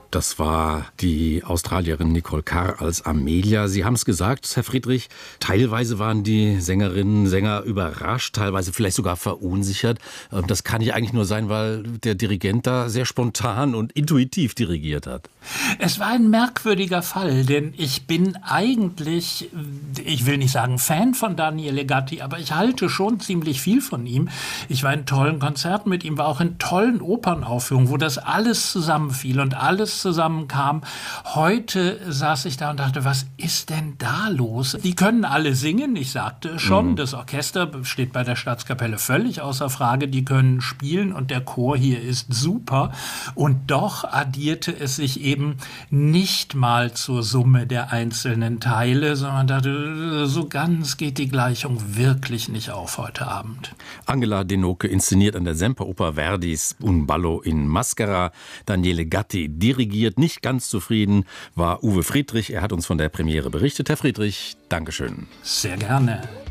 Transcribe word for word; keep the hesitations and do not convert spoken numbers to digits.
Das war die Australierin Nicole Carr als Amelia. Sie haben es gesagt, Herr Friedrich, teilweise waren die Sängerinnen und Sänger überrascht, teilweise vielleicht sogar verunsichert. Das kann ja eigentlich nur sein, weil der Dirigent da sehr spontan und intuitiv dirigiert hat. Es war ein merkwürdiger Fall, denn ich bin eigentlich, ich will nicht sagen Fan von Daniele Gatti, aber ich halte schon ziemlich viel von ihm. Ich war in tollen Konzerten mit ihm, war auch in tollen Opernaufführungen, wo das alles zusammenfiel und alles zusammenkam. Heute saß ich da und dachte, was ist denn da los? Die können alle singen, ich sagte es schon, mhm. Das Orchester steht bei der Staatskapelle völlig außer Frage, die können spielen und der Chor hier ist super. Und doch addierte es sich eben nicht mal zur Summe der einzelnen Teile, sondern dachte, so ganz geht die Gleichung wirklich nicht auf heute Abend. Angela Denoke inszeniert an der Semperoper Verdis Un ballo in Maschera. Daniele Gatti dirigiert. Nicht ganz zufrieden war Uwe Friedrich. Er hat uns von der Premiere berichtet. Herr Friedrich, Dankeschön. Sehr gerne.